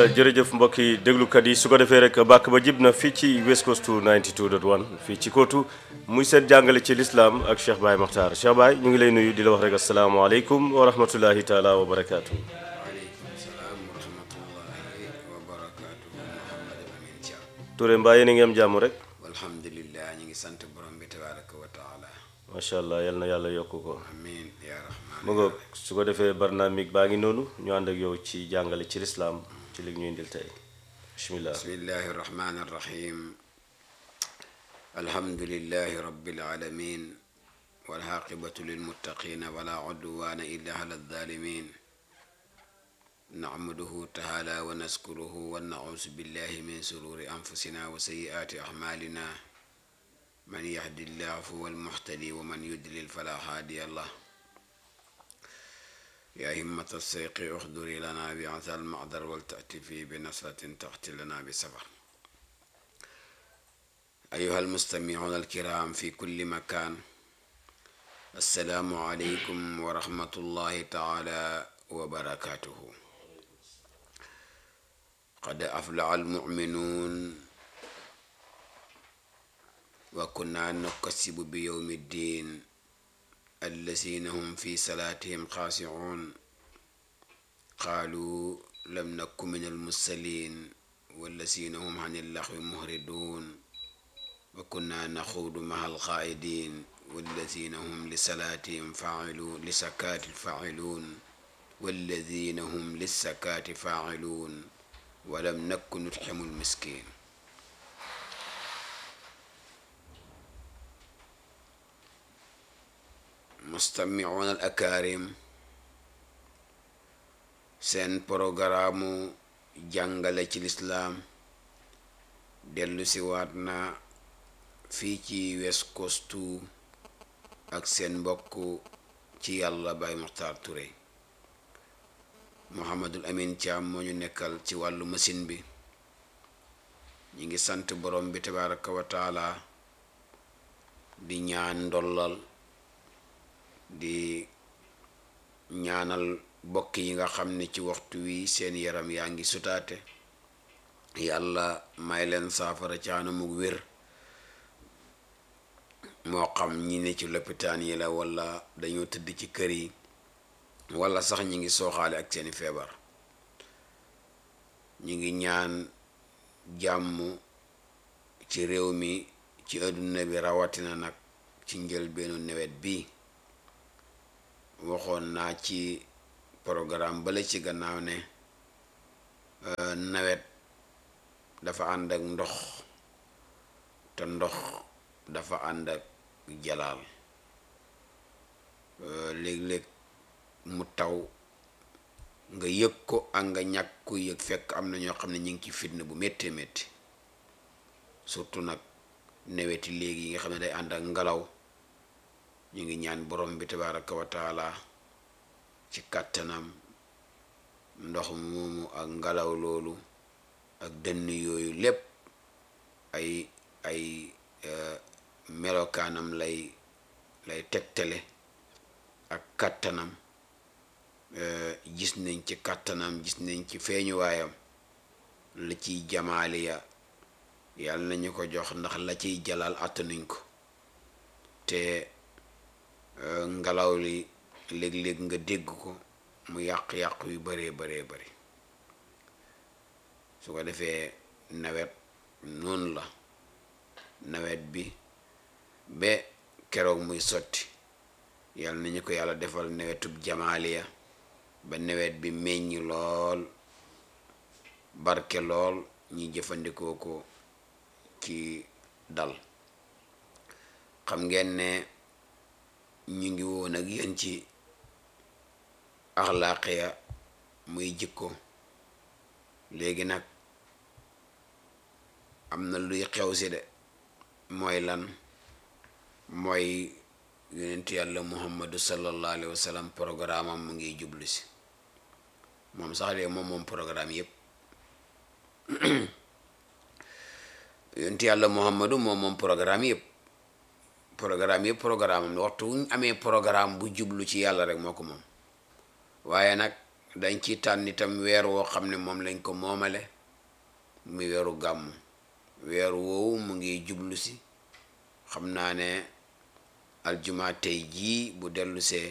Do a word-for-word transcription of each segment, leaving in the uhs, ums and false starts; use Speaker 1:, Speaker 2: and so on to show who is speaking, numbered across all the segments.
Speaker 1: jërëjëf mbokk yi déglukat yi su ko defee rek bàkk ba jib na fii ci West Coast ninety-two point one fii ci Kootu muy seen jàngale ci lislaam ak Cheikh Baye Makhtar Cheikh Baye ñu ngi lay nuyu di la wax rek asalaamaaleykum wa rahmatullahi taala wa barakaatu.
Speaker 2: waaleykum salaam wa rahmatullahi wa barakaatu. Mouhamadou Lamine Thiam.
Speaker 1: Touré mbaa yéen a ngi am jàmm rek.
Speaker 2: alhamdulilah ñu ngi sant borom bi tabaraka wa taala.
Speaker 1: macha allah yal na yàlla yokk ko.
Speaker 2: amiin yaa rahmaan.
Speaker 1: mu ngoog su ko defee barnaamig baa ngi noonu ñu ànd ak yow ci jàngale ci lislaam ci li ñu indil tey bismillah.
Speaker 2: bismillahi rahmaani rahim. alhamdulillahi rabbil alamin wal aqibatu lil muttaqin wala udwana illa ala zalimin. nahmaduhu taala wa naskuruhu wa nausu billahi min sururi anfusina wa sayyiati a'malina. man yahdillahu fahuwa al-muhtadi wa man yudlil fala hadiya lah. يا همة السيق احضري لنا بعثى المعذر ولتأتي فيه بنصرة تأتي لنا بسفر. أيها المستمعون الكرام في كل مكان، السلام عليكم ورحمة الله تعالى وبركاته. قد أفلح المؤمنون وكنا نكسب بيوم الدين الذين هم في صلاتهم خاشعون. قالوا لم نكن من المصلين والذين هم عن اللغو معرضون وكنا نخوض مع الخائضين والذين هم لصلاتهم فاعلون لزكاة فاعلون والذين هم للزكاة فاعلون ولم نكن نطعم المسكين. مستمعون الأكارم، seen programme jàngale ci lislaam dellu si waat na fii ci West Coast ak seen mbokk ci yàlla Baye Makhtar Touré. Mouhamadou Lamine Thiam moo ñu nekkal ci wàllu machine bi. ñi ngi sant borom bi tabaraka wa taala di ñaan ndollal di ñaanal bokk yi nga xam ne ci waxtu wi seen yaram yaa ngi sutaate yàlla may leen saafara ci anamuk wér, moo xam ñi ne ci lopitaan yi la wala dañoo tëdd ci kër yi wala sax ñi ngi sooxaale ak seeni feebar. ñi ngi ñaan jàmm ci réew mi ci adduna bi rawatina nag ci njëlbeenu nawet bi. waxoon naa ci programme bala ci gannaaw ne nawet dafa ànd ak ndox te ndox dafa ànd ak jalaal. léeg-léeg mu taw nga yëg ko ak nga ñàkk ko yëg fekk am na ñoo xam ne ñu ngi ci fitna bu méttee métti, surtout nag neweti léegi yi nga xam ne day ànd ak ngelaw. ñu ngi ñaan borom bi tabaraka wa taala ci kàttanam ndox moomu ak ngelaw loolu ak dënn yooyu lépp ay ay melokaanam lay lay tegtale ak kàttanam. gis nañ ci kàttanam gis nañ ci feeñuwaayam la ciy jamaaliya yàlla nañu ko jox ndax la ciy jalaal attanuñ ko. te ngelaw li léeg-léeg nga dégg ko mu yàq-yàq yu baree baree bari. su ko defee nawet noonu la, nawet bi ba keroog muy sotti yàlla nañu ko yàlla defal nawetub jamaaliya ba nawet bi meññ lool barke lool ñi jëfandikoo ko ci dal. xam ngeen ne ñu ngi woon ak yéen ci axlaaqiya muy jikko. léegi nag am na luy xew si de, mooy lan? mooy yonentu yàlla muhammadu sallallahu alayhi wa sallam programme am mu ngi jublu si. moom sax de moom moom programme yëpp yonentu yàlla muhammadu moom moom programme yëpp programme yëpp programme am waxtu wuñ amee programme bu jublu ci yàlla rek moo ko moom. waaye nag dañ ci tànn itam weer woo xam ne moom lañ ko moomale muy weeru gàmmu. weer woowu mu ngi jublu si xam naa ne aljuma tey jii bu dellusee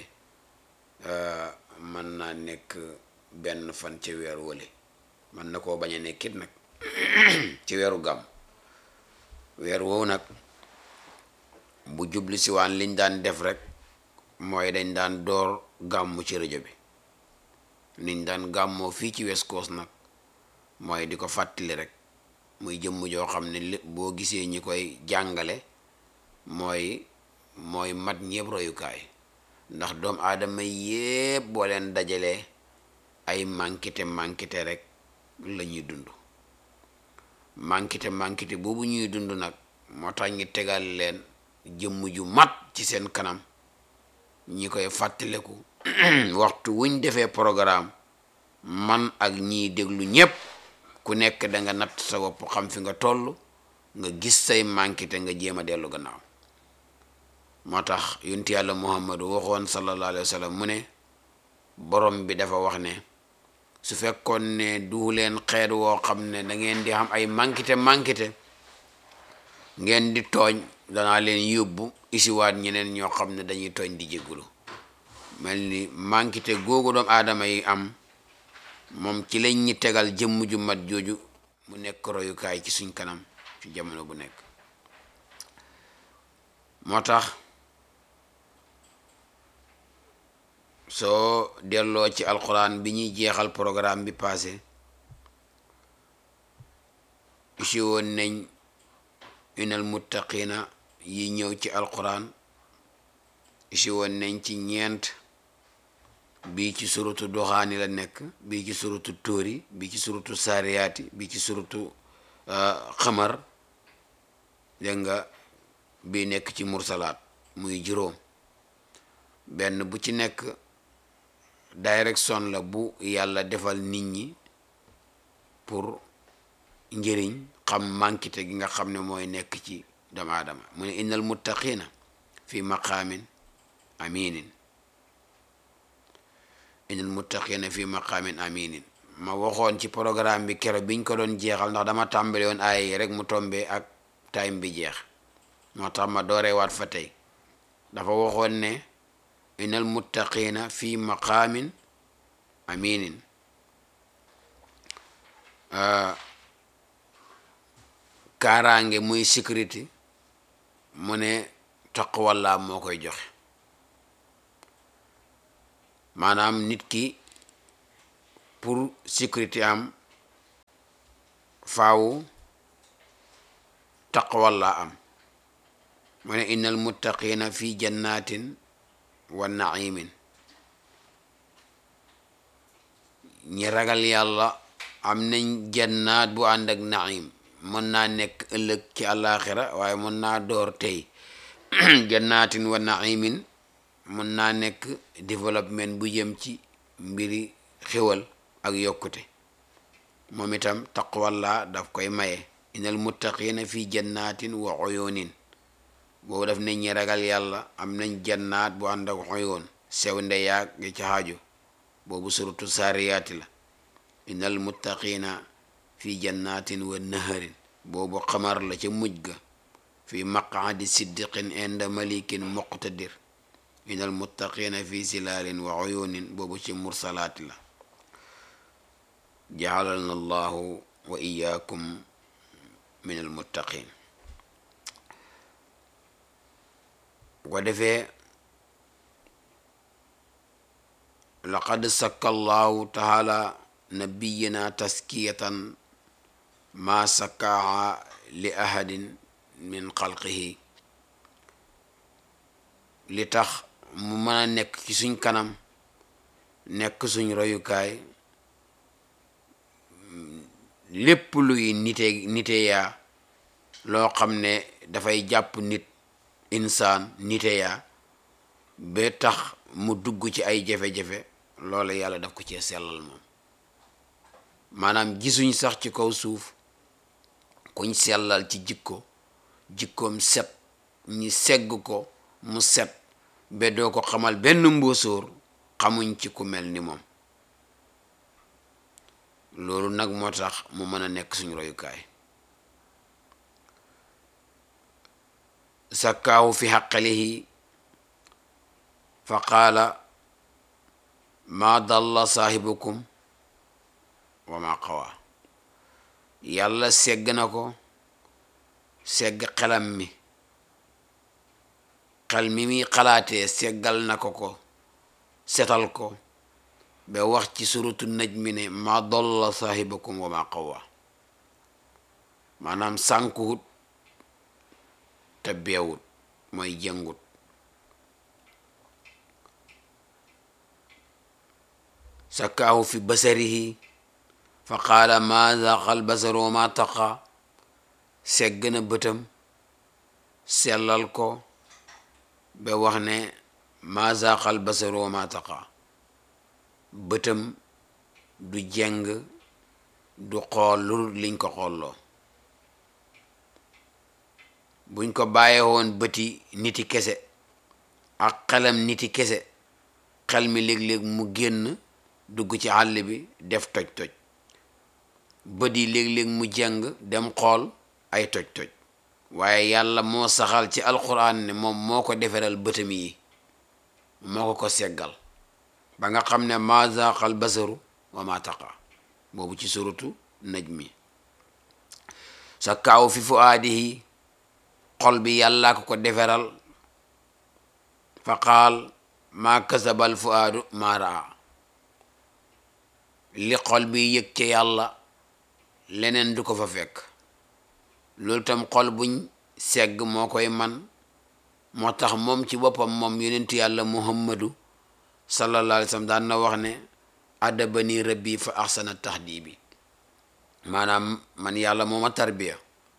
Speaker 2: mën naa nekk benn fan ca weer wële, mën na koo bañ a nekkit nag ci weeru gàmm. weer woowu nag bu jublu si waan liñ daan def rek mooy dañ daan door gàmmu ci rajo bi. niñ daan gàmmoo fii ci West Coast nag mooy di ko fàttali rek, muy jëmm joo xam ne lépp boo gisee ñi koy jàngale mooy mooy mat ñépp royukaay, ndax doomu aadama yépp boo leen dajalee ay mànkite mànkite rek la ñuy dund. mànkite mànkite boobu ñuy dund nag moo tax ñi tegal leen jëmm ju mat ci seen kanam ñi koy fàttaleku waxtu wuñ defee programme. man ak ñiy déglu ñépp ku nekk da nga natt sa bopp xam fi nga toll, nga gis say mànkite nga jéem a dellu gannaaw. moo tax yonent yàlla Muhammadu waxoon sallallahu alayhi wa sallam mu ne borom bi dafa wax ne su fekkoon ne du leen xeet woo xam ne da ngeen di am ay mànkite mànkite ngeen di tooñ, danaa leen yóbbu isiwaat ñeneen ñoo xam ne dañuy tooñ di jéggulu. mel ni mànkite googu doomu aadama yi am moom ci lañ ñi tegal jëmm ju mat jooju mu nekk royukaay ci suñ kanam ci jamono bu nekk. moo tax soo delloo ci alquran bi ñuy jeexal programme bi passé isi woon nañ inal muttaqina yi ñëw ci alquran, isi woon nañ ci ñeent, bii ci suratu doxaani la nekk, bii ci suratu tóori, bii ci suratu saariyaati, bii ci suratu xamar, dégg nga bii nekk ci mursalaat, muy juróom. benn bu ci nekk direction la bu yàlla defal nit ñi pour njëriñ xam mànkite gi nga xam ne mooy nekk ci doomu aadama. mu ne innal muttaqina fi maqaamin aminin, innal muttaqina fi maqaamin aminin. ma waxoon ci programme bi keroog biñ ko doon jeexal, ndax dama tàmbale woon ay yi rek mu tombé ak time bi jeex, moo tax ma dooreewaat fa tey. dafa waxoon ne innal muttaqina fi maqaamin aminin. kaaraange muy sécurité mu ne taqwallaa moo koy joxe. maanaam nit ki pour sécurité am faaw taqwallaa am. mu ne innal muttaqina fi jannatin wa naimin. ñi ragal yàlla am nañ jannaat bu ànd ak naim. mën naa nekk ëllëg ci àllaaxira waaye mën naa door tey. jannatin wa naimin mën naa nekk développement bu jëm ci mbiri xéwal ak yokkute. moom itam taqwallaa daf koy maye. innal muttaqina fi jannatin wa uyunin. boobu daf ne ñi ragal yàlla am nañ jannaat bu ànd ak uyun, sew ndeyaag gi ci xaaju. boobu suratu saariyaati la. innal muttaqina fi jannatin wa naharin. boobu xamar la ca mujj ga. fi maqaadi siddiqin inda malikin muqtadir. innal muttaqina fi zilalin wa uyunin. boobu ci mursalaati la. ja'alana allahu wa iyyakum min al muttaqin. bu ko defee laqad sakka allahu taala nabiyina taskiyatan ma sakkaha li ahadin min xalqihi. li tax mu mën a nekk ci suñ kanam nekk suñ royukaay, lépp luy nite nite yaa loo xam ne dafay jàpp nit insaan nite yaa ba tax mu dugg ci ay jafe-jafe, loolu yàlla daf ko cee sellal moom. maanaam gisuñ sax ci kaw suuf kuñ sellal ci jikko, jikkoom set ñi segg ko mu set ba doo ko xamal benn mbóosóor, xamuñ ci ku mel ni moom. loolu nag moo tax mu mën a nekk suñu royukaay. sakkaahu fi xaqalihi fa qaala maa dalla saahibukum wa maa qawaa. yàlla segg na ko segg xelam mi, xel mi muy xalaatee seggal na ko ko setal ko ba wax ci suratu najmi ne maa dalla saahibukum wa maa qawaa, maanaam sànkuwut te beewut, mooy jëngut. sakkaahu fi basarihi fa qaala maa zaaqa basaru wa maa taqa. segg na bëtam sellal ko ba wax ne maa zaaqa basaru wa maa taqa. bëtam du jeng du xool lu liñ ko xooloo. buñ ko bàyyee woon bëti niti kese ak xelam niti kese, xel mi léeg-léeg mu génn dugg ci àll bi def toj-toj. bët yi léeg-léeg mu jeng dem xool ay toj-toj. waaye yàlla moo saxal ci alquran ne moom moo ko defaral bëtam yi, moo ko ko seggal ba nga xam ne maa zaaqal basaru wa maa taqa, boobu ci suratu najmi. sakkaahu fi fuaadihi, xol bi yàlla ko ko defaral fa qaal maa kasabal fuaadu maa raa. li xol bi yëg ca yàlla leneen du ko fa fekk. loolu tam xol buñ segg moo koy man. moo tax moom ci boppam moom yonentu yàlla muhammadu sallallahu alayhi wa sallam daan na wax ne adabani rabbi fa ahsana tahdibi, maanaam man yàlla moo ma tarbiya.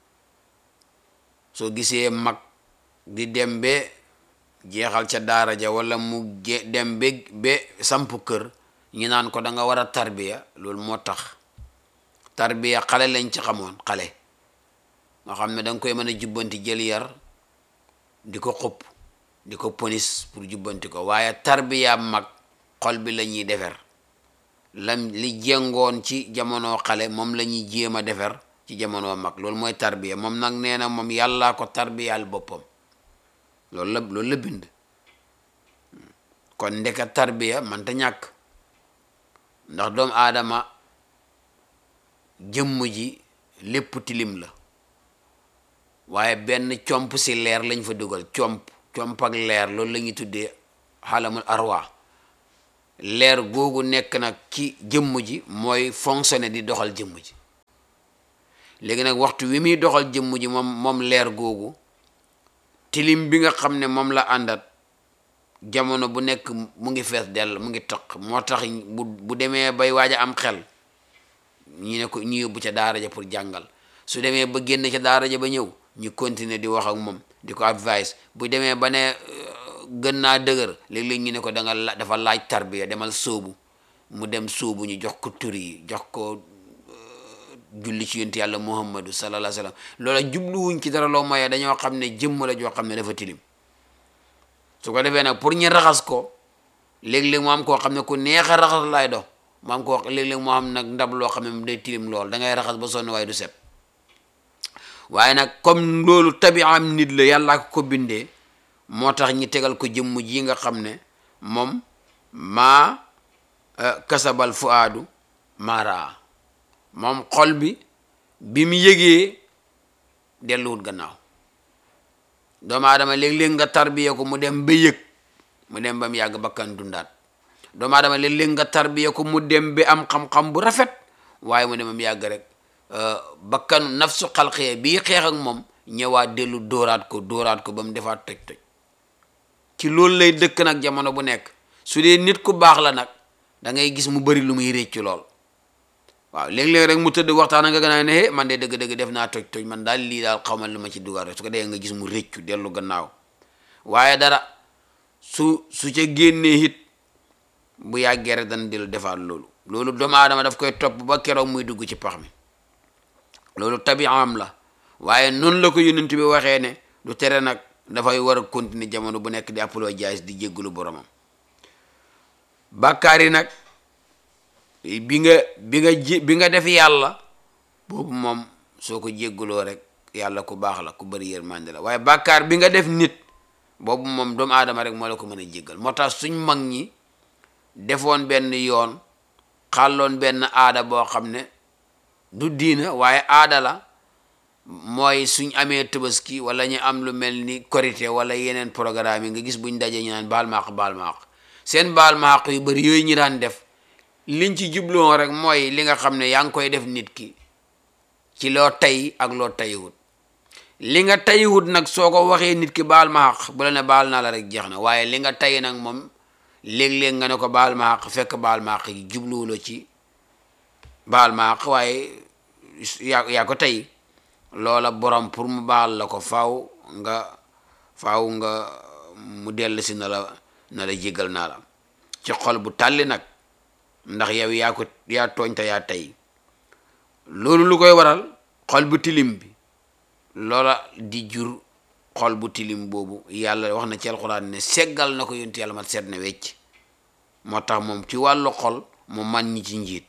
Speaker 2: soo gisee mag di dem be jeexal ca daara ja wala mu dem be be samp kër ñu naan ko da nga war a tarbiya, loolu moo tax. tarbiya xale lañ ci xamoon, xale nga xam ne da nga koy mën a jubbanti jël yar di ko xupp di ko ponis pour jubbanti ko. waaye tarbiya mag xol bi la ñuy defer. lam li jengoon ci jamono xale moom la ñuy jéem a defer ci jamono mag. loolu mooy tarbiya. moom nag nee na moom yàllaa ko tarbiyal boppam. loolu la loolu la bind. kon ndeka tarbiya manta ñàkk, ndax doomu aadama jëmm ji lépp tilim la, waaye benn comp si leer lañ fa dugal. comp comp ak leer loolu la ñuy tuddee xalamul arwa. leer googu nekk nag ci jëmm ji mooy fonctionner di doxal jëmm ji. léegi nag waxtu wi muy doxal jëmm ji moom moom leer googu tilim bi nga xam ne moom la àndat jamono bu nekk mu ngi fees dell, mu ngi taq. moo tax bu bu demee bay waaj a am xel ñu ne ko ñu yóbbu ca daara ja pour jàngal. su demee ba génn ca daara ja ba ñëw ñu continuer di wax ak moom di ko advice. bu demee ba ne gën naa dëgër léeg-léeg ñu ne ko da nga la dafa laaj tarbiya, demal sóobu. mu dem sóobu ñu jox ko tur yi, jox ko julli ci yonent yàlla muhammadu sallallahu alayhi wa sallam. loola jubluwuñ ci dara loo moye dañoo xam ne jëmm la joo xam ne dafa tilim. su ko defee nag pour ñu raxas ko léeg-léeg mu am koo xam ne ku neex a raxas laay dox, mu am koo léeg-léeg moo xam nag ndab loo xam ne mu day tilim lool da ngay raxas ba sonn waaye du set. waaye nag comme loolu tabi'am nit la yàllaa ko ko bindee, moo tax ñi tegal ko jëmm ji nga xam ne moom maa kasabal fuaadu maaraa. moom xol bi bi mu yëgee delluwut gannaaw. doomu aadama léeg-léeg nga tarbiya ko mu dem ba yëg, mu dem ba mu yàgg bakkan dundaat. doomu aadama léeg-léeg nga tarbiya ko mu dem ba am xam-xam bu rafet, waaye mu dem ba mu yàgg rek bakkanu nafsu xalqiya bii xeex ak moom ñëwaat dellu dóoraat ko dóoraat ko ba mu defaat toj-toj. ci loolu lay dëkk nag jamono bu nekk. su dee nit ku baax la nag da ngay gis mu bari lu muy réccu lool. waaw léeg-léeg rek mu tëdd waxtaan nga gën a ne man de dëgg-dëgg def naa toj toj man daal lii daal xaw ma lu ma ci dugal rek su ko dee nga gis mu réccu dellu gannaaw. waaye dara su su ca génnee it bu yàggee rek dana dellu defaat loolu. loolu doomu aadama daf koy topp ba keroog muy dugg ci pax mi. loolu tabi'am la. waaye noonu la ko yonent bi waxee ne du tere nag dafay war a continuer jamono bu nekk di appeloo jaayis di jéggalu boromam. bàkkaar yi nag bi nga bi nga ji bi nga def yàlla boobu moom soo ko jégguloo rek yàlla ku baax la ku bëri yërmande la waaye bàkkaar bi nga def nit boobu moom doomu aadama rek moo la ko mën a jéggal moo tax suñ mag ñi defoon benn yoon xàlloon benn aada boo xam ne du diina waaye aada la mooy suñ amee tabaski wala ñu am lu mel ni korité wala yeneen programme yi nga gis buñ dajee ñu naan baal maaq baal maaq seen baal maaq yu bëri yooyu ñi daan def liñ ci jubloon rek mooy li nga xam ne yaa ngi koy def nit ki ci loo tay ak loo tayiwut li nga tayiwut nag soo ko waxee nit ki baal maaq bu la ne baal naa la rek jeex na waaye li nga tay nag moom léeg-léeg nga ne ko baal maaq fekk baal maaq yi jubluwuloo ci baal maaq waaye yaa yaa ko tay loola borom pour mu baal la ko faaw nga faaw nga mu dell si na la na la jégal naa la ci xol bu tàlli nag ndax yow yaa ko yaa tooñ te yaa tey loolu lu koy waral xol bu tilim bi loola di jur xol bu tilim boobu yàlla wax na ci alxuraan ne seggal na ko yonent yàlla mat seet na wecc moo tax moom ci wàllu xol mu man ñi ci njiit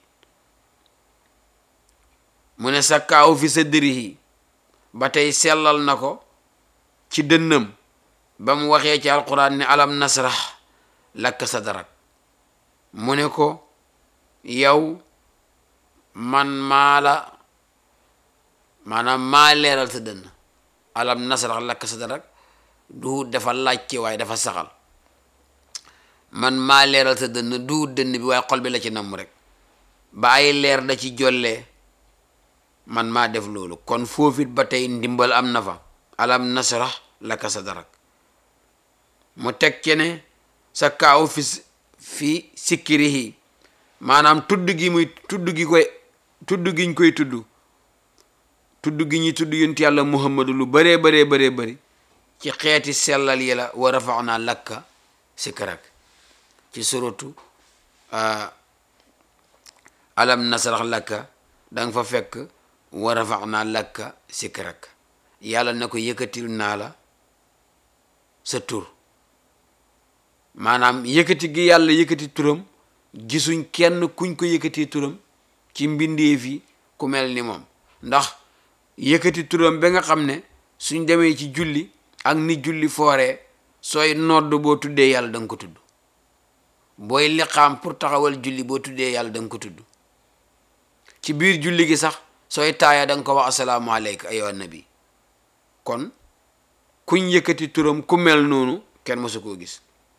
Speaker 2: mu ne sa kaaw fi sa dërihi ba tey sellal na ko ci dënnam ba mu waxee ci alquran ne alam nasrah laka sadrak mu ne ko yow man maa la maanaam maa leeral sa dënn alam nasrah laka sadrak du dafa laajte waaye dafa saxal man maa leeral sa dënn du dënn bi waaye xol bi la ci namm rek ba ay leer da ci jollee man maa def loolu kon foofit ba tey ndimbal am na fa alam nasrah laka sadrak mu teg ci ne sa kaaw fi fi sikkirihi maanaam tudd gi muy tudd gi koy tudd giñ koy tudd tudd gi ñuy tudd yonent yàlla muhammadu lu bëree bëree bëree bëri ci xeeti sellal yi la wa rafaxnaa lakka sikrak ci suratu alam nasrah laka danga fa fekk wa rafaxnaa lakka sikrak yàlla na ko yëkkatil naa la sa tur maanaam yëkkati gi yàlla yëkkati turam gisuñ kenn kuñ ko yëkkati turam ci mbindeef yi ku mel ni moom ndax yëkkati turam ba nga xam ne suñ demee ci julli ak ni julli fooree sooy nodd boo tuddee yàlla da nga ko tudd booy liqaam pour taxawal julli boo tuddee yàlla da nga ko tudd ci biir julli gi sax sooy taaya da nga ko wax assalaamu aleyka ayyuhan nabi kon kuñ yëkkati turam ku mel noonu kenn mësu koo gis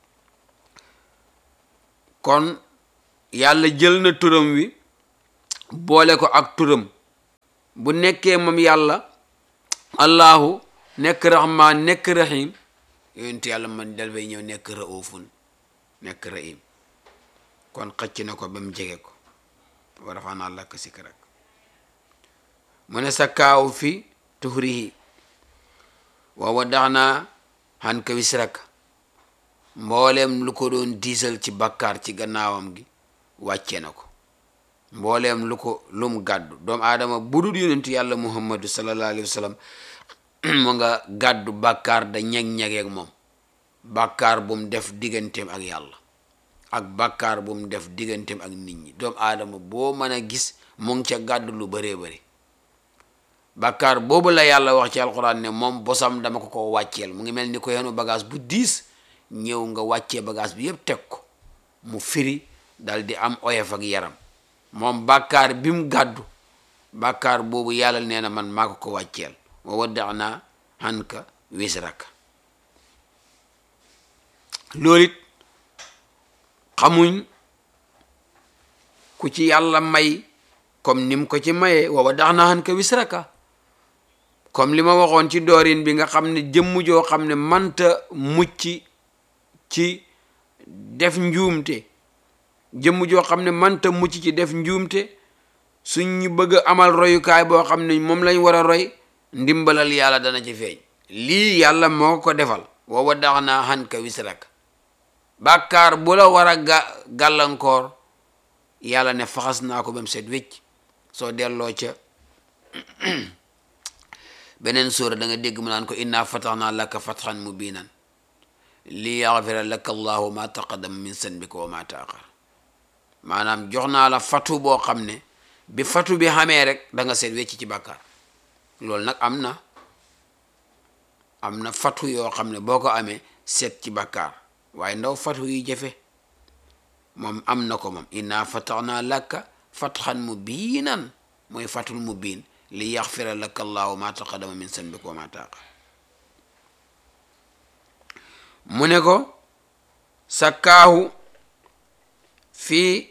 Speaker 2: kon yàlla jël na turam wi boole ko ak turam bu nekkee moom yàlla allahu nekk rahman nekk rahim yonent yàlla man dal bay ñëw nekk raufun nekk rahim kon xëcc na ko ba mu jege ko wa rafanaa laka sikrak mu ne sa kaaw fi tuhrihi wa wadaxnaa hanka wisrak mbooleem lu ko doon diisal ci bakkaar ci gannaawam gi wàcce na ko mbooleem lu ko lum gàddu doomu aadama budul yonentu yàlla muhammadu sallallahu alayhi wa sallam mu nga gàddu bakkaar da ñeg-ñegeeg moom bakkaar bu mu def digganteem ak yàlla ak bakkaar bu mu def digganteem ak nit ñi doomu aadama boo mën a gis mu ngi ca gàddu lu bëree bëri bakkaar boobu la yàlla wax ci alquran ne moom bosam dama ko ko wàcceel mu ngi mel ni ko yenu bagage bu diis ñëw nga wàccee bagage bi yëpp teg ko mu firi dal di am oyof ak yaram moom bàkkaar bi mu gàddu bàkkaar boobu yàlla nee na man maa ko ko wàcceel wa waddaxnaa anka wisraka loolu it xamuñ ku ci yàlla may comme nim ko ci mayee wa waddaxnaa anka wisraka comme li ma waxoon ci doorin bi nga xam ne jëmm joo xam ne manta mucc ci def njuumte jëmm joo xam ne manta mucc ci def njuumte suñ ñu bëgg a amal royukaay boo xam ne moom lañ war a roy ndimbalal yàlla dana ci feeñ lii yàlla moo ko defal wa waddaxnaa anka wisrak bàkkaar bu la war a ga gàllankoor yàlla ne faxas naa ko ba mu set wécc soo delloo ca beneen sóora da nga dégg mu naan ko inna fataxnaa laka fatxan mubinan li yaxfira laka allahu ma taqaddama min sanbika wa ma taaqar maanaam jox naa la fatu boo xam ne bi fatu bi xamee rek da nga seet wecc ci bàkkaar loolu nag am na am na fatu yoo xam ne boo ko amee seet ci bàkkaar waaye ndaw fatu yi jafe moom am na ko moom inna fataxnaa laka fatxan mubiinan mooy fatul mubiin li yaxfira laka allahu ma taqaddama min sanbika wa ma taaqa mu ne ko sakkaahu fi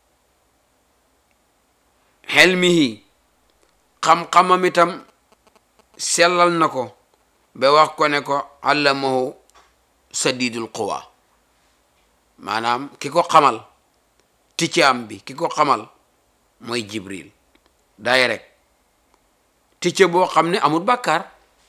Speaker 2: xelmihi xam-xamam itam sellal na ko ba wax ko ne ko allamahu sadidul quwa maanaam ki ko xamal ticcaam bi ki ko xamal mooy jibril day rek ticce boo xam ne amul bàkkaar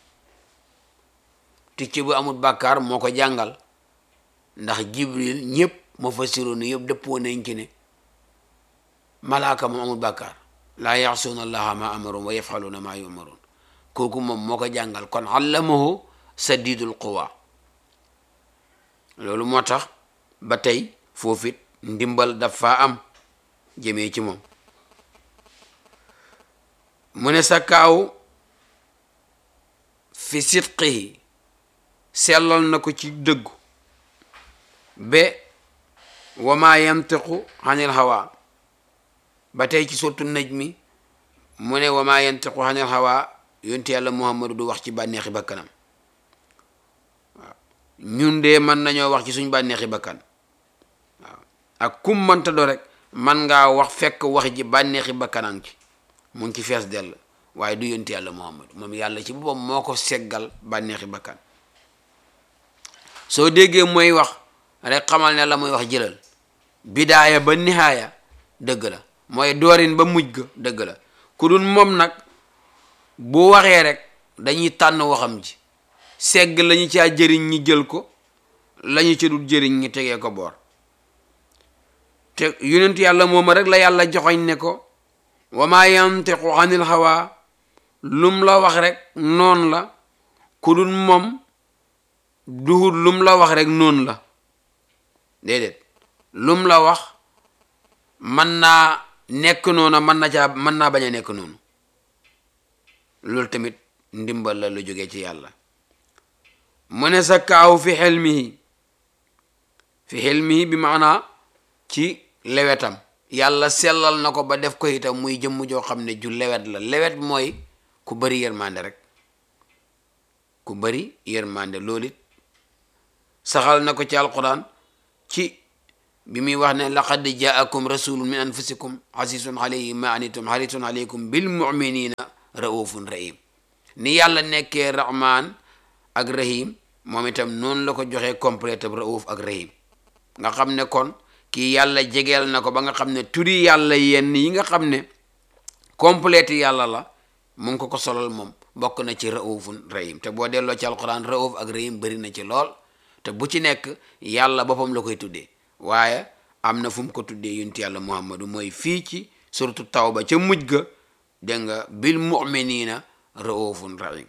Speaker 2: ticce bu amul bàkkaar moo ko jàngal ndax jibril ñëpp ma fasiroonu yëpp dëppoo nañ ci ne malaaka moom amul bàkkaar laa yaxsuuna allaha ma amaroon wa yafaluuna ma yumaroon kooku moom moo ko jàngal kon allamahu sadidul quwa loolu moo tax ba tey foofit ndimbal dafa am jëmee ci moom mu ne sakkaaw fi sidqihi sellal na ko ci dëggu ba wa ma yantiqu anil hawa ba tey ci sotu najmi mu ne wa ma yantiqu anil hawa yonti yàlla muhammadu du wax ci bànneexi bakkanam waaw ñun de mën nañoo wax ci suñ bànneexi bakkan waaw ak kum mënta do rek man ngaa wax fekk wax ji bànneexi bakkanam ci mu ngi ci fees dell waaye du yonti yàlla muhammadu moom yàlla ci boppam moo ko seggal bànneexi bakkan soo déggee mooy wax rek xamal ne la muy wax jëlal bidaaya ba nihaaya dëgg la mooy doorin ba mujj ga dëgg la ku dul moom nag bu waxee rek dañuy tànn waxam ji segg lañu caa jëriñ ñi jël ko lañu ca dul jëriñ ñi tegee ko boor te yonent yàlla mooma rek la yàlla joxoñ ne ko wa ma yantiqu anil hawa lum la wax rek noon la ku dul moom duhut lum la wax rek noonu la déedéet lum la wax mën naa nekk noona mën na caa mën naa bañ a nekk noonu loolu tamit ndimbal la lu jógee ci yàlla mu ne sa kaaw fi xelmihi fi xelmihi bi maanaa ci lewetam yàlla sellal na ko ba def ko itam muy jëmm joo xam ne ju lewet la lewet mooy ku bari yërmande rek ku bari yërmande loolu it saxal na ko ci alquran ci bi muy wax ne laqad jaakum rasulun min anfusikum azizun alayhi ma anitum harisun alaykum bil muminina raufun rahim ni yàlla nekkee rahman ak rahim moom itam noonu la ko joxee complète rauf ak rahim nga xam ne kon kii yàlla jegeel na ko ba nga xam ne turi yàlla yenn yi nga xam ne complète yàlla la mu ngi ko ko solal moom bokk na ci raufun rahim te boo delloo ci alquran rauf ak rahim bëri na ci lool te bu ci nekk yàlla boppam la koy tuddee waaye am na fu mu ko tuddee yonti yàlla muhammadu mooy fii ci suratu tawba ca mujj ga dégg nga bil muminina raufun rahim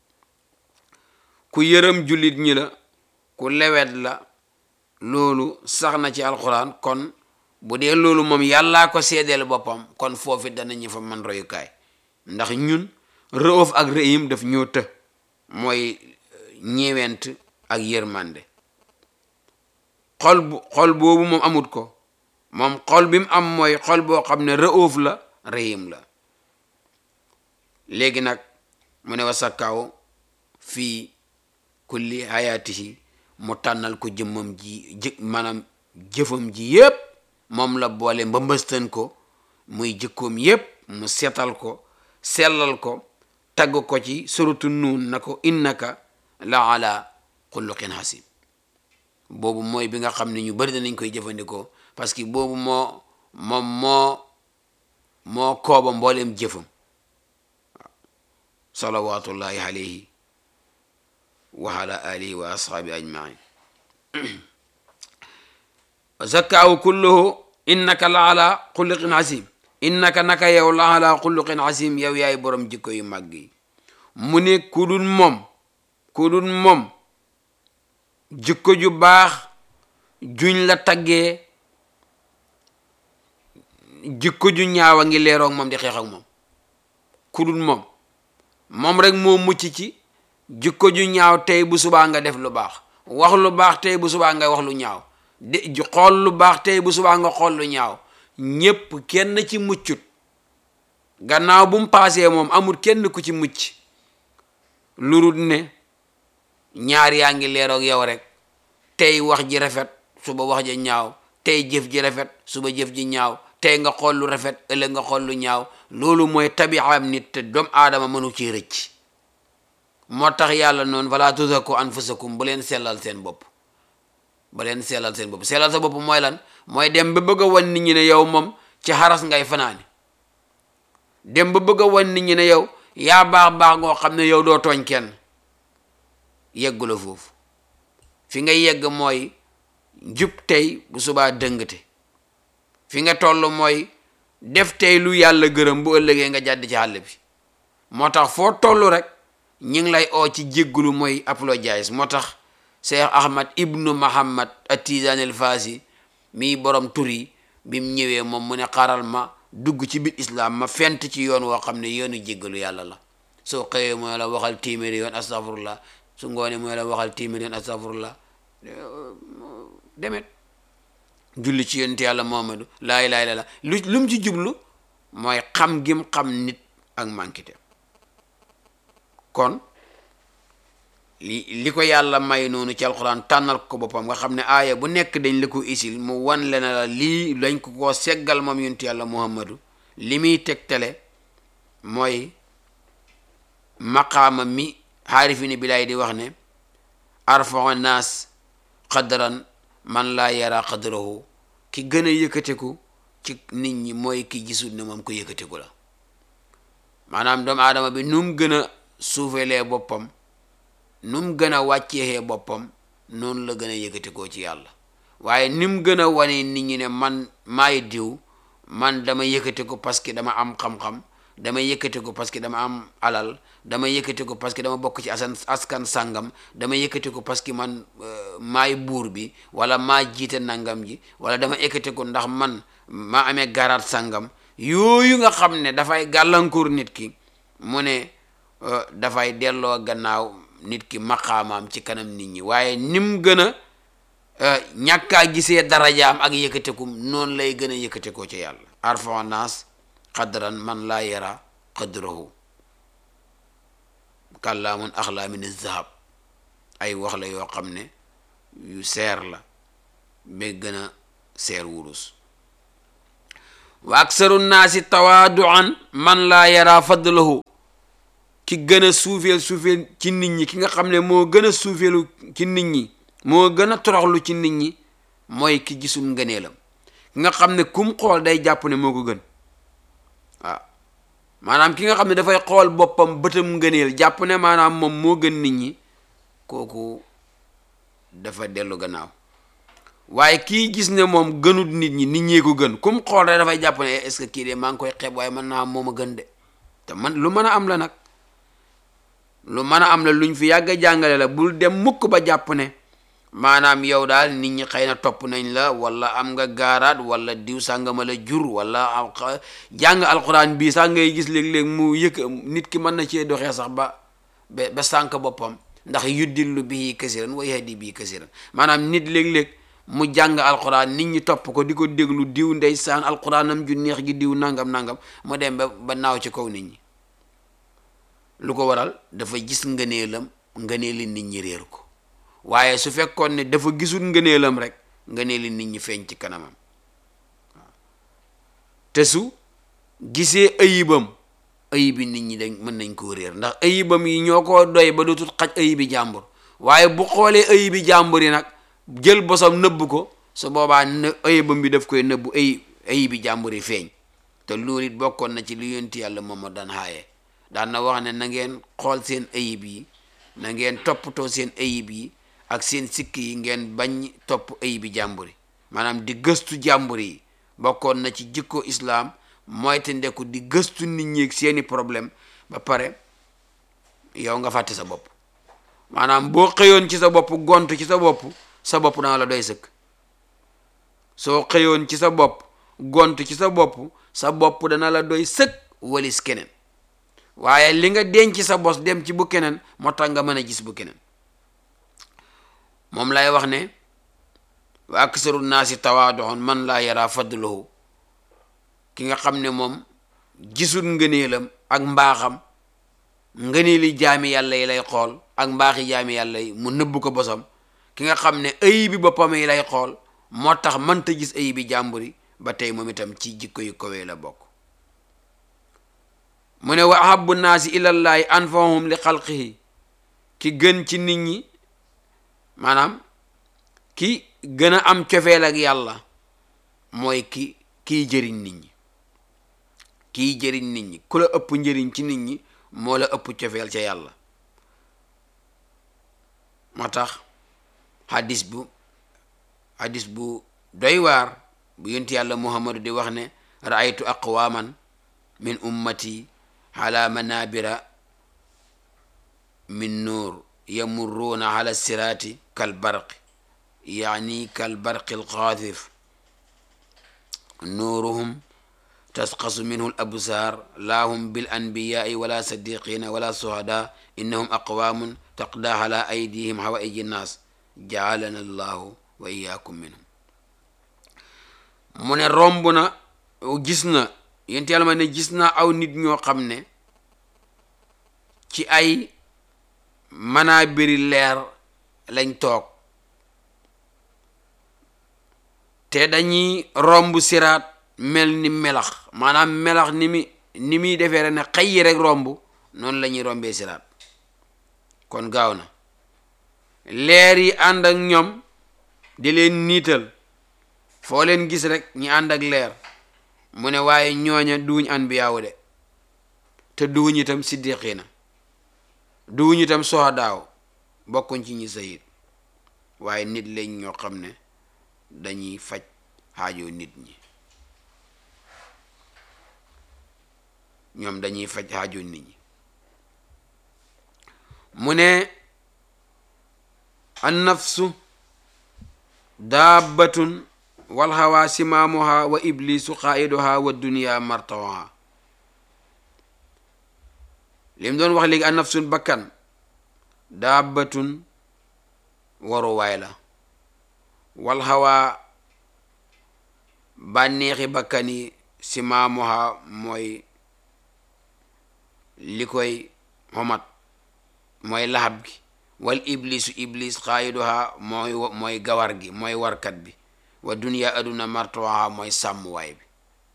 Speaker 2: ku yërëm jullit ñi la ku lewet la loolu sax na ci alquran kon bu dee loolu moom yàllaa ko seedeel boppam kon foofu danañu fa man royukaay ndax ñun rauf ak rahim daf ñoo të mooy ñeewent ak yërmande xol bu xol boobu moom amut ko moom xol bi mu am mooy xol boo xam ne rauf la rahim la léegi nag mu ne wa sakkaaw fii kulli hayatihi mu tànnal ko jëmmam ji jë maanaam jëfam ji yépp moom la boole mbambastan ko muy jëkkoom yépp mu setal ko sellal ko tagg ko ci suratu nuun na ko innaka la ala xuluqin hasim boobu mooy bi nga xam ne ñu bari danañ koy jëfandikoo parce que boobu moo moom moo moo kooba mbooleem jëfam waaw salawatullahi alayhi wa ala alihi wa ashaabi ajmain zakkaahu kulluhu innaka la ala xuluqin hasim innaka naka yow la ala xuluqin hasim yow yaay borom jikko yu màgg yi mu ne ku dul moom ku dul moom jikko ju baax juñ la taggee jikko ju ñaawa ngi leeroog moom di xeex ak moom ku dul moom moom rek moo mucc ci jikko ju ñaaw tey bu subaa nga def lu baax wax lu baax tey bu subaa nga wax lu ñaaw de xool lu baax tey bu subaa nga xool lu ñaaw ñépp kenn ci muccut gannaaw bu mu paasee moom amul kenn ku ci mucc lurut ne ñaar yaa ngi leeroog yow rek tey wax ji rafet suba wax ji ñaaw tey jëf ji rafet suba jëf ji ñaaw tey nga xool lu rafet ëllëg nga xool lu ñaaw loolu mooy tabi'am nit te doomu aadama mënu ci rëcc moo tax yàlla noonu fala tuzakku anfusakum bu leen sellal seen bopp bu leen sellal seen bopp sellal sa bopp mooy lan mooy dem ba bëgg a wan nit ñi ne yow moom ci xaras ngay fanaani dem ba bëgg a wan nit ñi ne yow yaa baax baax ngoo xam ne yow doo tooñ kenn yeggu la foofu fi nga yegg mooy jub tey bu subaa dëngate fi nga toll mooy def tey lu yàlla gërëm bu ëllëgee nga jàdd ci àll bi moo tax foo toll rek ñi ngi lay oo ci jéggulu mooy apologize moo tax Cheikh Ahmad ibnu Muhammad at-Tijani al-Fasi mii borom turi bi mu ñëwee moom mu ne xaaral ma dugg ci biir islam ma fent ci yoon woo xam ne yoonu jéggalu yàlla la soo xëyee mooy la waxal téeméeri yoon astafurlah su ngoonee mooy la waxal téeméeri yoon astafurlah demet julli ci yonent yàlla Muhammadu laa ilaaha illallaah lu lu mu ci jublu mooy xam gim xam nit ak mànkite kon li li ko yàlla may noonu ci alxuraan tànnal ko boppam nga xam ne aaya bu nekk dañ la ko isil mu wan le na la lii lañ ko koo seggal moom yonent yàlla Muhammadu li muy tegtale mooy maqaama mi xaarifini bilaay di wax ne arfa'u naas qadran man laa yara qadrahu ki gën a yëkkateku ci nit ñi mooy ki gisul ne moom ko yëkkateku la maanaam doomu aadama bi nu mu gën a suufeelee boppam nu mu gën a wàcceexee boppam noonu la gën a yëkkatekoo ci yàlla waaye ni mu gën a wane nit ñi ne man maay diw man dama yëkkateku parce que dama am xam-xam dama yëkkateku parce que dama am alal dama yëkkateku parce que dama bokk ci asan askan sàngam dama yëkkateku parce que man maay buur bi wala maa jiite nangam ji wala dama yëkkateku ndax man maa amee garaat sàngam yooyu nga xam ne dafay gàllankoor nit ki mu ne dafay delloo gannaaw nit ki maqaamaam ci kanam nit ñi waaye nim gën a ñàkkaa gisee darajaam ak yëkkatekum noonu lay gën a yëkkatekoo ci yàlla arfa'u naas qadran man laa yara qadrahu kàllaamun axlaa min az-zahab ay wax la yoo xam ne yu seer la ba gën a seer wurus wa aksaru naasi tawaaduan man laa yara fadlahu ki gën a suufeel suufeel ci nit ñi ki nga xam ne moo gën a suufeelu ci nit ñi moo gën a toroxlu ci nit ñi mooy ki gisul ngëneelam ki nga xam ne kum xool day jàpp ne moo ko gën waaw maanaam ki nga xam ne dafay xool boppam bëtam ngëneel jàpp ne maanaam moom moo gën nit ñi kooku dafa dellu gannaaw waaye kii gis ne moom gënut nit ñi nit ñee ko gën kum xool rek dafay jàpp ne est-ce que kii de maa ngi koy xeeb waaye mën naa am moom a gën de te man lu mën a am la nag lu mën a am la luñ fi yàgg a jàngale la bul dem mukk ba jàpp ne maanaam yow daal nit ñi xëy na topp nañ la wala am nga gaaraat wala diw sàngama la jur wala jàng alxuraan bii sax ngay gis léeg-léeg mu yëkk nit ki mën na cee doxee sax ba ba ba sànk boppam ndax yuddillu bii kasiran wa yahdi bii kasiran maanaam nit léeg-léeg mu jàng alxuraan nit ñi topp ko di ko déglu diw ndeysaan alxuraanam ju neex gi diw nangam nangam mu dem ba ba naaw ci kaw nit ñi lu ko waral dafa gis ngëneelam ngëneeli nit ñi réer ko waaye su fekkoon ne dafa gisul ngëneelam rek ngëneeli nit ñi feeñ ci kanamam waaw te su gisee ayibam ayibi nit ñi dañ mën nañ koo réer ndax ayibam yi ñoo ko doy ba dootul xaj ayibi jàmbur waaye bu xoolee ayibi jàmbur yi nag jël bosam nëbb ko su boobaa ne ayibam bi daf koy nëbbu ay ayibi jàmbur yi feeñ te loolu it bokkoon na ci li yonent yàlla moom ma daan xaaye daan na wax ne na ngeen xool seen ayib yi na ngeen toppatoo seen ayib yi ak seen sikk yi ngeen bañ topp ayibi jàmbur yi maanaam di gëstu jàmbur yi bokkoon na ci jikko islaam mooy te ndeku di gëstu nit ñi ak seeni problème ba pare yow nga fàtte sa bopp maanaam boo xëyoon ci sa bopp gont ci sa bopp sa bopp danga la doy sëkk soo xëyoon ci sa bopp gont ci sa bopp sa bopp dana la doy sëkk walis keneen waaye li nga denc sa bos dem ci bu keneen moo tax nga mën a gis bu keneen moom lay wax ne wa aksaru naasi tawaaduxun man laa yara fadluhu ki nga xam ne moom gisul ngëneelam ak mbaaxam ngëneeli jaami yàlla yi lay xool ak mbaaxi jaami yàlla yi mu nëbb ko bosam ki nga xam ne ayibi boppam yi lay xool moo tax mënta gis ayibi jàmbur yi ba tey moom itam ci jikko yu kowee la bokk mu ne wa ahabbu naasi ilallaahi anfahum li xalqihi ki gën ci nit ñi maanaam ki gën a am cofeel ak yàlla mooy ki kiy jëriñ nit ñi kiy jëriñ nit ñi ku la ëpp njëriñ ci nit ñi moo la ëpp cofeel ca yàlla moo tax hadis bu hadis bu doy waar bu yonent yàlla muhammadu di wax ne raaytu aqwaman min ummati ala manabira min nuur yamurruuna ala siraati kal barqi yaani kal barqi alqaathif nuuruhum tasqasu minhu al absaar laa hum bil anbiyaai wala sadiqina wala suhada innahum aqwaamun taqdaa ala aydihim hawaiji nnaas jaalana allahu wa iyaakum minhum mu ne romb na gis na yénti yàlla ma ne gis naa aw nit ñoo xam ne ci ay manaabiri leer lañ toog te dañuy romb siraat mel ni melax maanaam melax ni mi ni muy defee rek ne xëy rek romb noonu la ñuy rombee siraat kon gaaw na leer yi ànd ak ñoom di leen niital foo leen gis rek ñi ànd ak leer mu ne waaye ñooña duuñ anbiyaawu de te duuñ itam siddiqiina duuñ itam sohadaaw bokkuñ ci ñi sayid waaye nit lañ ñoo xam ne dañuy faj xaajoo nit ñi ñoom dañuy faj xaajoo nit ñi mu ne an nafsu daabbatun wal hawa simaamuha wa iblisu qaiduha wa dunya martawaha lim doon wax léegi an nafsun bakkan daabbatun waruwaay la wal hawa bànneexi bakkan yi simaamuha mooy li koy xomat mooy laxab gi wal iblisu iblis qaiduha mooy mooy gawar gi mooy warkat bi wa dunya aduna martawaha mooy sàmmwaay bi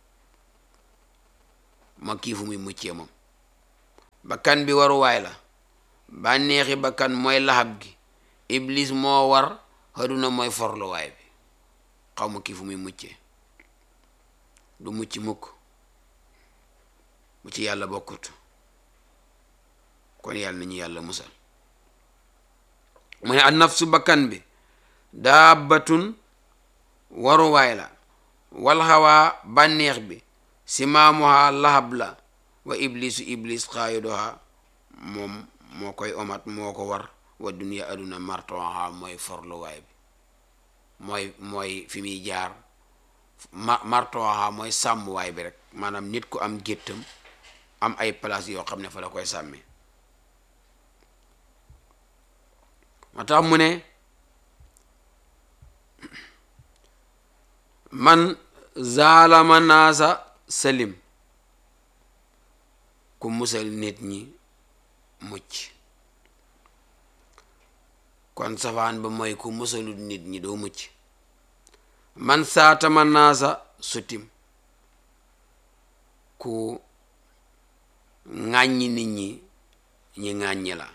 Speaker 2: ma kii fu muy muccee moom bakkan bi waruwaay la bànneexi bakkan mooy laxab gi iblis moo war aduna mooy forluwaay bi xaw ma kii fu muy muccee du mucc mukk mu ci yàlla bokkut kon yàlla nañu yàlla musal mu ne an nafsu bakkan bi daabbatun waruwaay la wal hawa bànneex bi simaamuha lahab la wa iblisu iblis xaayidoha moom moo koy omat moo ko war wa dunya aduna martawaha mooy forluwaay bi mooy mooy fi muy jaar ma martawaha mooy sàmmwaay bi rek maanaam nit ku am géttam am ay place yoo xam ne fa la koy sàmmee moo tax mu ne man zaalama naasa salim ku musal nit ñi mucc kon safaan ba mooy ku musalul nit ñi doo mucc man saatama naasa sutim ku ŋàññi nit ñi ñi ŋàññi la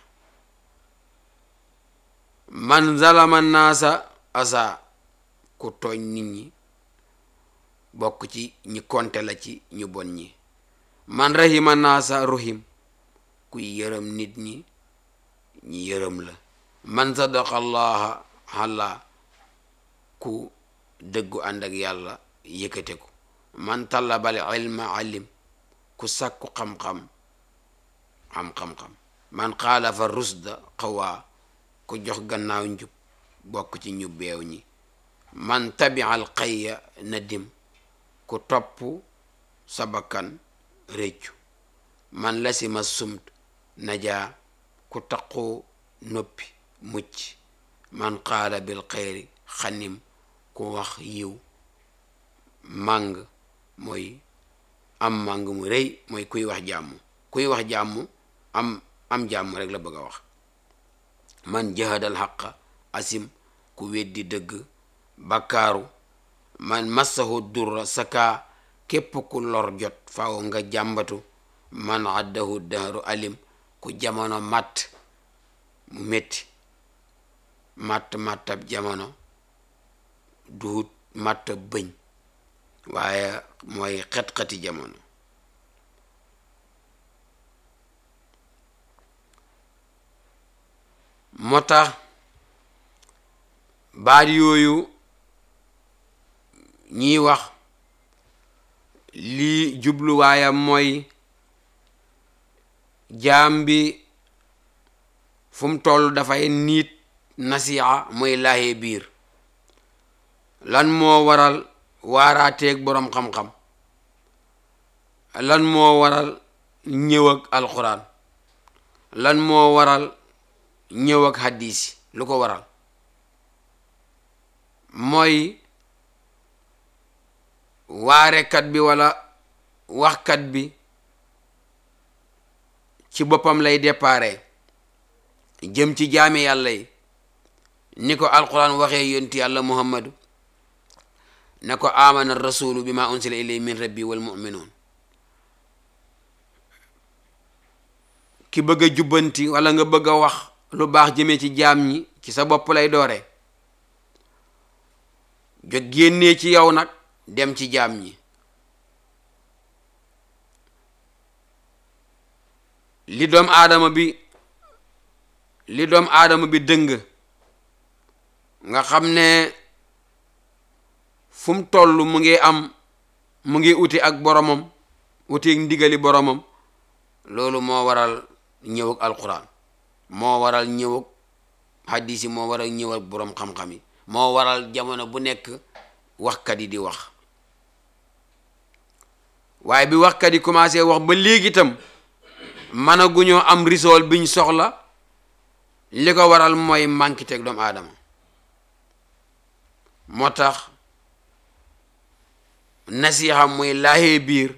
Speaker 2: man zalama naasa asa ku tooñ nit ñi bokk ci ñi konte la ci ñu bon ñi man rahima naasa ruhim ku yërëm nit ñi ñi yërëm la man sadaqa allaha xala ku dëggu ànd ak yàlla yëkkate ko man talabal ilma alim ku sàkku xam-xam am xam-xam man xaalafa rusda xawaa ku jox gannaaw njub bokk ci ñu beew ñi man tabial xayya nadim ku topp sa bakkan réccu man lasima sumt najaa ku taqoo noppi mucc man qaala bil xayri xanim ku wax yiw màng mooy am màng mu rëy mooy kuy wax jàmm kuy wax jàmm am am jàmm rek la bëgg a wax man jahadal xaqa asim ku weddi dëgg bakkaaru man massahu durra saka képp ku lor jot faaw nga jàmbatu man addahu dahru alim ku jamono matt mu metti matt mattab jamono duut matt bëñ waaye mooy xet-xeti jamono moo tax baat yooyu ñiy wax lii jubluwaayam mooy jaam bi fu mu toll dafay niit nasiha mooy laaye biir lan moo waral waaraateeg boroom xam-xam lan moo waral ñëw ak alxuraan lan moo waral ñëw ak hadis lu ko waral mooy waarekat bi walla waxkat bi ci boppam lay déparé jëm ci jaami yàlla yi ni ko alquran waxee yonti yàlla muhammadu ne ko amana rasulu bima unsila ilayhi min rabbi wal mu'minun ki bëgg a jubbanti wala nga bëgg a wax lu baax jëmee ci jaam ñi ci sa bopp lay doore jot génnee ci yow nag dem ci jaam ñi li doom aadama bi li doom aadama bi dëng nga xam ne fu mu toll mu ngi am mu ngi uti ak boromam uti ak ndigali boromam loolu moo waral ñëw ak alquran moo waral ñëw ak hadis yi moo waral ñëw ak borom xam-xam yi moo waral jamono bu nekk waxkat yi di wax waaye bi waxkat yi commencé wax ba léegi itam mën a guñoo am risool biñ soxla li ko waral mooy manqué teg doomu aadama moo tax nasiha muy laahee biir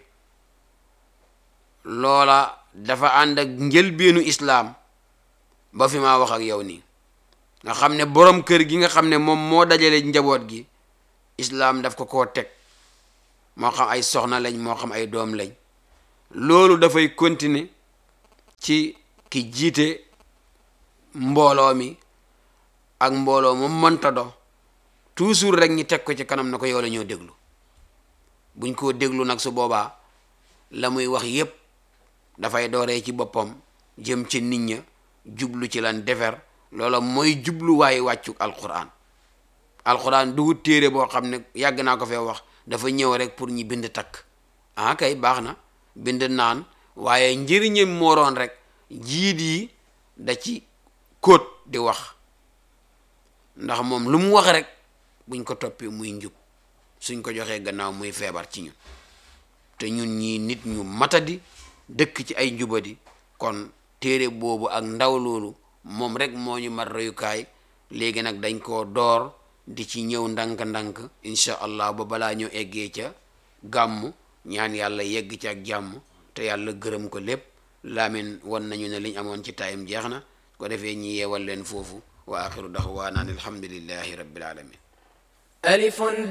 Speaker 2: loola dafa ànd ak njëlbeenu islaam ba fi maa wax ak yow nii nga xam ne borom kër gi nga xam ne moom moo dajale njaboot gi islaam daf ko koo teg moo xam ay soxna lañ moo xam ay doom lañ loolu dafay continuer ci ki jiite mbooloo mi ak mbooloo mu mënta do toujours rek ñi teg ko ci kanam na ko yow la ñoo déglu buñ koo déglu nag su boobaa la muy wax yépp dafay dooree ci boppam jëm ci nit ña jublu ci lan defer loola mooy jublu waaye wàccu alquran alquran du téere boo xam ne yàgg naa ko fee wax dafa ñëw rek pour ñi bind takk ah kay baax na bind naan waaye njëriñam mooroon rek jiit yi da ci kóot di wax ndax moom lu mu wax rek buñ ko toppee muy njub suñ ko joxee gannaaw muy feebar ci ñun te ñun ñii nit ñu matadi dëkk ci ay njubadi kon téere boobu ak ndaw loolu moom rek moo ñu mat royukaay léegi nag dañ koo door di ci ñëw ndànk-ndànk incha allah ba balaa ñëw eggee ca gàmmu ñaan yàlla yegg ci ak jàmm te yàlla gërëm ko lépp laamin won nañu ne liñ amoon ci taayam jeex na ko defee ñi yeewal leen foofu wa axiru daxwaana alhamdulillahi rabbil alamin alifun